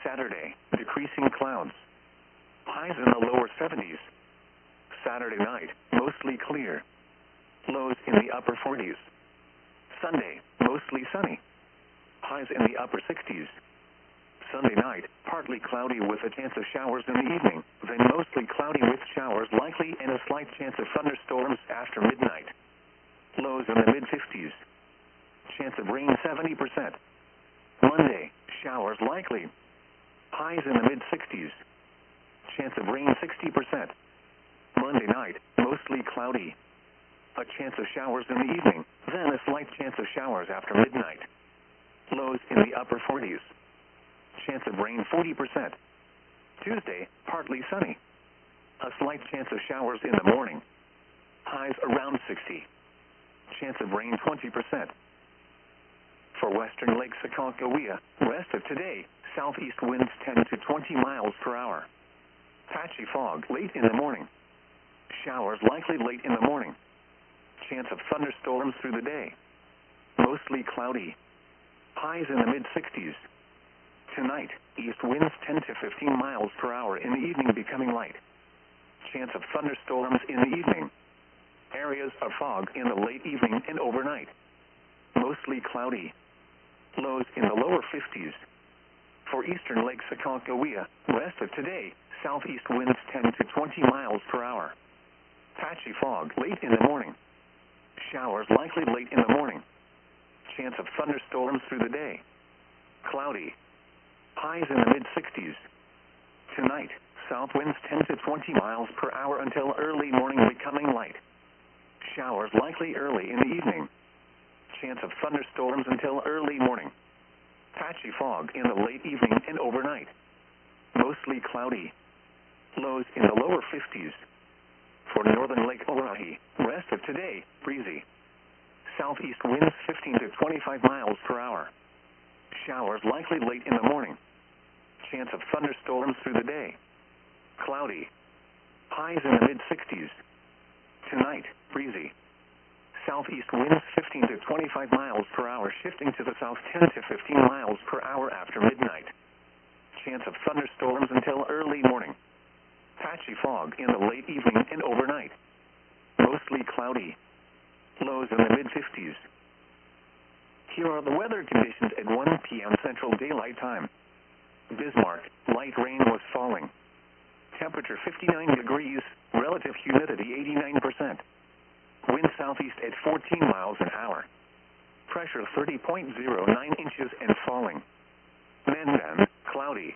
Saturday, decreasing clouds. Highs in the lower 70s. Saturday night, mostly clear. Lows in the upper 40s. Sunday, mostly sunny. Highs in the upper 60s. Sunday night, partly cloudy with a chance of showers in the evening, then mostly cloudy with showers likely and a slight chance of thunderstorms after midnight. Lows in the mid-50s. Chance of rain 70%. Monday, showers likely. Highs in the mid-60s. Chance of rain 60%. Monday night, mostly cloudy. A chance of showers in the evening, then a slight chance of showers after midnight. Lows in the upper 40s. Chance of rain 40%. Tuesday, partly sunny. A slight chance of showers in the morning. Highs around 60. Chance of rain 20%. For western Lake Sacagawea, rest of today, southeast winds 10 to 20 miles per hour. Patchy fog late in the morning. Showers likely late in the morning. Chance of thunderstorms through the day. Mostly cloudy. Highs in the mid-60s. Tonight, east winds 10 to 15 miles per hour in the evening becoming light. Chance of thunderstorms in the evening. Areas of fog in the late evening and overnight. Mostly cloudy. Lows in the lower 50s. For eastern Lake Sacagawea, rest of today, southeast winds 10 to 20 miles per hour. Patchy fog late in the morning. Showers likely late in the morning. Chance of thunderstorms through the day. Cloudy. Highs in the mid-60s. Tonight, south winds 10 to 20 miles per hour until early morning becoming light. Showers likely early in the evening. Chance of thunderstorms until early morning. Patchy fog in the late evening and overnight. Mostly cloudy. Lows in the lower 50s. For northern Lake Oahe, rest of today, breezy. Southeast winds 15 to 25 miles per hour. Showers likely late in the morning. Chance of thunderstorms through the day. Cloudy. Highs in the mid-60s. Tonight, breezy. Southeast winds 15 to 25 miles per hour shifting to the south 10 to 15 miles per hour after midnight. Chance of thunderstorms until early morning. Patchy fog in the late evening and overnight. Mostly cloudy. Lows in the mid-50s. Here are the weather conditions at 1 p.m. Central Daylight Time. Bismarck, light rain was falling. Temperature 59 degrees, relative humidity 89%. Wind southeast at 14 miles an hour. Pressure 30.09 inches and falling. Mandan, cloudy.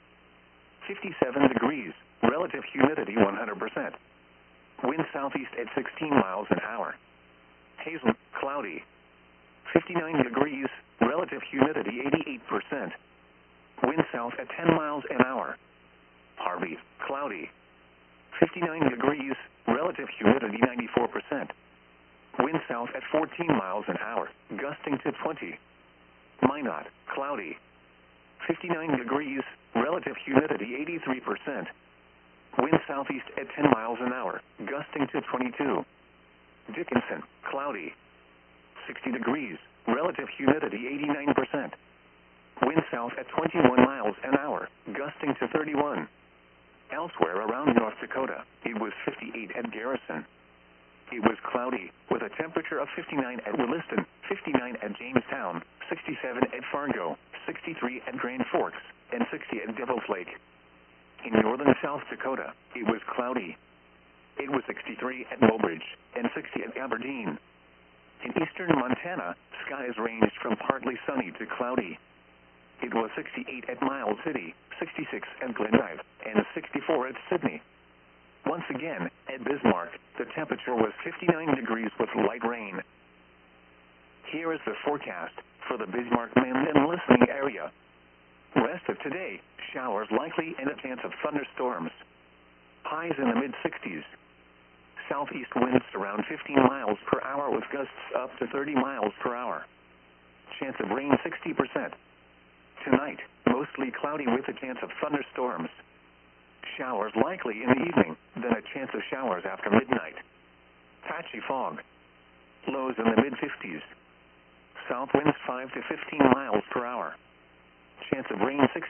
57 degrees, relative humidity 100%. Wind southeast at 16 miles an hour. Hazen, cloudy. 59 degrees, relative humidity 88%. Wind south at 10 miles an hour. Harvey, cloudy. 59 degrees, relative humidity 94%. Wind south at 14 miles an hour, gusting to 20. Minot, cloudy. 59 degrees, relative humidity 83%. Wind southeast at 10 miles an hour, gusting to 22. Dickinson, cloudy. 60 degrees, relative humidity 89%. Wind south at 21 miles an hour, gusting to 31. Elsewhere around North Dakota, it was 58 at Garrison. It was cloudy, with a temperature of 59 at Williston, 59 at Jamestown, 67 at Fargo, 63 at Grand Forks, and 60 at Devil's Lake. In northern South Dakota, it was cloudy. It was 63 at Mobridge, and 60 at Aberdeen. In eastern Montana, skies ranged from partly sunny to cloudy. It was 68 at Miles City, 66 at Glendive, and 64 at Sydney. Once again, at Bismarck, the temperature was 59 degrees with light rain. Here is the forecast for the Bismarck-Mandan listening area. Rest of today, showers likely and a chance of thunderstorms. Highs in the mid-60s. Southeast winds around 15 miles per hour with gusts up to 30 miles per hour. Chance of rain 60%. Tonight, mostly cloudy with a chance of thunderstorms. Showers likely in the evening, then a chance of showers after midnight. Patchy fog. Lows in the mid-50s. South winds 5 to 15 miles per hour. Chance of rain 60%.